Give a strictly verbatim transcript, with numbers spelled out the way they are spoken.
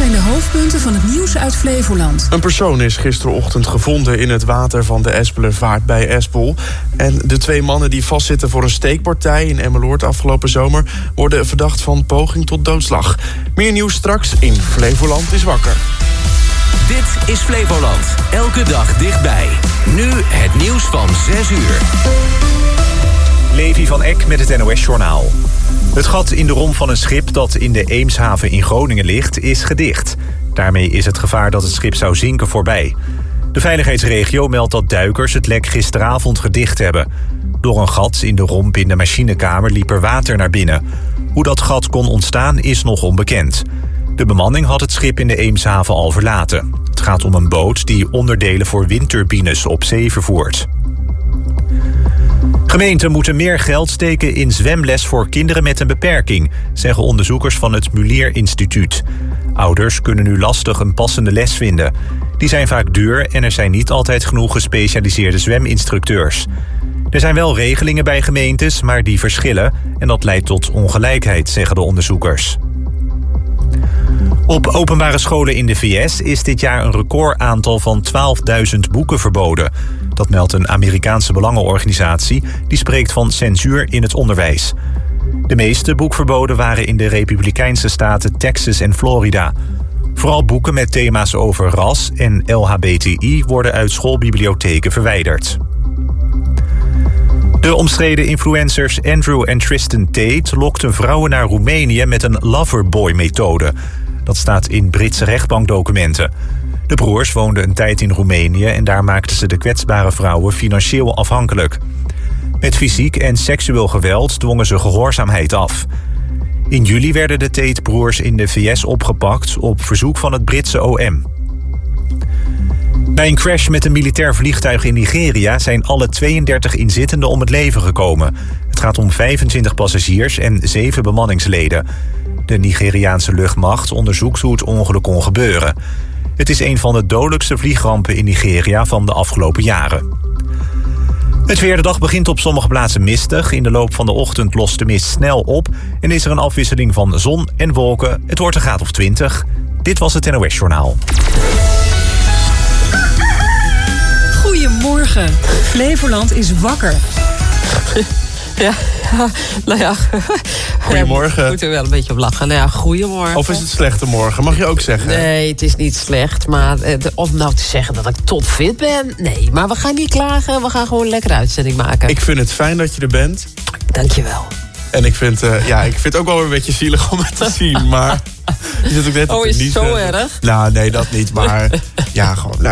zijn de hoofdpunten van het nieuws uit Flevoland. Een persoon is gisterochtend gevonden in het water van de Espelenvaart bij Espel. En de twee mannen die vastzitten voor een steekpartij in Emmeloord afgelopen zomer worden verdacht van poging tot doodslag. Meer nieuws straks in Flevoland is wakker. Dit is Flevoland. Elke dag dichtbij. Nu het nieuws van zes uur. Levi van Eck met het N O S-journaal. Het gat in de romp van een schip dat in de Eemshaven in Groningen ligt, is gedicht. Daarmee is het gevaar dat het schip zou zinken voorbij. De veiligheidsregio meldt dat duikers het lek gisteravond gedicht hebben. Door een gat in de romp in de machinekamer liep er water naar binnen. Hoe dat gat kon ontstaan is nog onbekend. De bemanning had het schip in de Eemshaven al verlaten. Het gaat om een boot die onderdelen voor windturbines op zee vervoert. Gemeenten moeten meer geld steken in zwemles voor kinderen met een beperking, zeggen onderzoekers van het Mulier Instituut. Ouders kunnen nu lastig een passende les vinden. Die zijn vaak duur en er zijn niet altijd genoeg gespecialiseerde zweminstructeurs. Er zijn wel regelingen bij gemeentes, maar die verschillen en dat leidt tot ongelijkheid, zeggen de onderzoekers. Op openbare scholen in de V S is dit jaar een recordaantal van twaalfduizend boeken verboden. Dat meldt een Amerikaanse belangenorganisatie die spreekt van censuur in het onderwijs. De meeste boekverboden waren in de republikeinse staten Texas en Florida. Vooral boeken met thema's over ras en L H B T I worden uit schoolbibliotheken verwijderd. De omstreden influencers Andrew en Tristan Tate lokten vrouwen naar Roemenië met een loverboy-methode. Dat staat in Britse rechtbankdocumenten. De broers woonden een tijd in Roemenië en daar maakten ze de kwetsbare vrouwen financieel afhankelijk. Met fysiek en seksueel geweld dwongen ze gehoorzaamheid af. In juli werden de Tate-broers in de V S opgepakt op verzoek van het Britse O M. Bij een crash met een militair vliegtuig in Nigeria zijn alle tweeëndertig inzittenden om het leven gekomen. Het gaat om vijfentwintig passagiers en zeven bemanningsleden. De Nigeriaanse luchtmacht onderzoekt hoe het ongeluk kon gebeuren. Het is een van de dodelijkste vliegrampen in Nigeria van de afgelopen jaren. Het weer, de dag begint op sommige plaatsen mistig. In de loop van de ochtend lost de mist snel op en is er een afwisseling van zon en wolken. Het wordt een graad of twintig. Dit was het N O S-journaal. Goedemorgen. Flevoland is wakker. Ja, ja, nou ja. Goedemorgen. Ik moet er wel een beetje op lachen. Nou ja, goedemorgen. Of is het slechte morgen? Mag je ook zeggen? Nee, het is niet slecht. Maar eh, om nou te zeggen dat ik topfit ben... Nee, maar we gaan niet klagen. We gaan gewoon een lekkere uitzending maken. Ik vind het fijn dat je er bent. Dankjewel. En ik vind, uh, ja, ik vind het ook wel een beetje zielig om het te zien. Maar je zit ook net oh, is niet het zo uh, erg? Nou, nee, dat niet. Maar ja, gewoon...